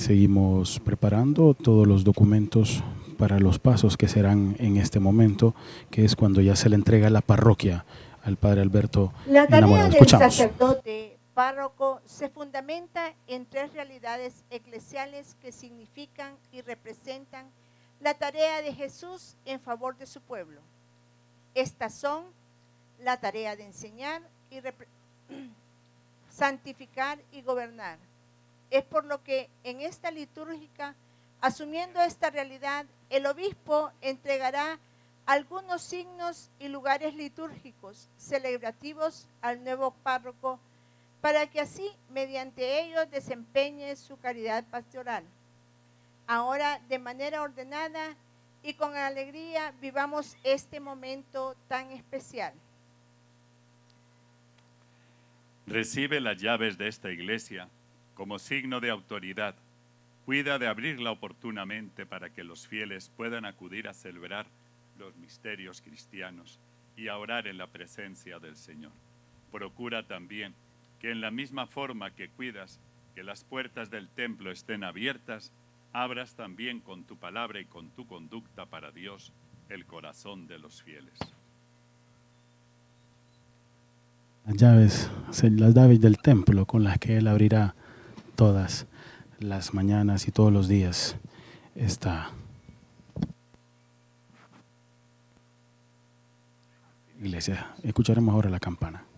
Seguimos preparando todos los documentos para los pasos que serán en este momento, que es cuando ya se le entrega la parroquia al padre Alberto La tarea Enamorado. del Escuchamos. sacerdote párroco se fundamenta en tres realidades eclesiales que significan y representan la tarea de Jesús en favor de su pueblo. Estas son la tarea de enseñar y santificar y gobernar. Es por lo que en esta litúrgica, asumiendo esta realidad, el obispo entregará algunos signos y lugares litúrgicos celebrativos al nuevo párroco para que así, mediante ellos, desempeñe su caridad pastoral. Ahora, de manera ordenada y con alegría, vivamos este momento tan especial. Recibe las llaves de esta iglesia como signo de autoridad. Cuida de abrirla oportunamente para que los fieles puedan acudir a celebrar los misterios cristianos y a orar en la presencia del Señor. Procura también que en la misma forma que cuidas que las puertas del templo estén abiertas, abras también con tu palabra y con tu conducta para Dios el corazón de los fieles. Las llaves del templo con las que Él abrirá todas las mañanas y todos los días esta iglesia. Escucharemos ahora la campana.